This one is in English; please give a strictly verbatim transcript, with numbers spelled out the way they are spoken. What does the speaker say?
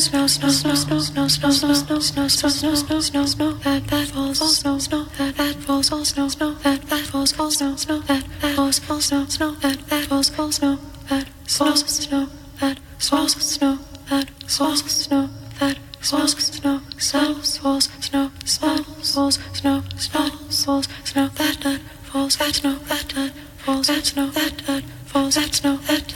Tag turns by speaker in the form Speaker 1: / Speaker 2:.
Speaker 1: snow snow snow snow snow snow snow snow snow snow snow snow snow that that falls snow snow that that falls snow snow that that falls snow snow that that falls snow snow that that falls snow that snow snow that falls snow that falls snow that falls snow snow falls snow snow falls snow snow falls snow that that falls that snow that that falls that snow that that falls that snow that